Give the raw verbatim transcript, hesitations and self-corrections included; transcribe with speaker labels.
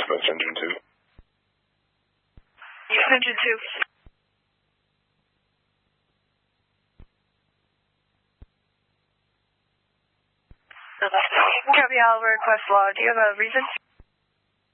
Speaker 1: Dispatch engine two.
Speaker 2: Yes, engine two. Copy all request log. Do you have a reason?